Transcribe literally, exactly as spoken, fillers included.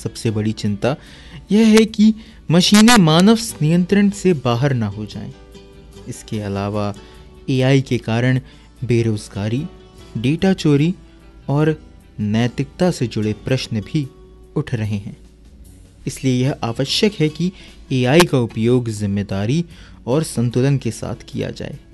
सबसे बड़ी चिंता यह है कि मशीनें मानव नियंत्रण से बाहर ना हो जाएं। इसके अलावा एआई के कारण बेरोजगारी, डेटा चोरी और नैतिकता से जुड़े प्रश्न भी उठ रहे हैं। इसलिए यह आवश्यक है कि एआई का उपयोग जिम्मेदारी और संतुलन के साथ किया जाए।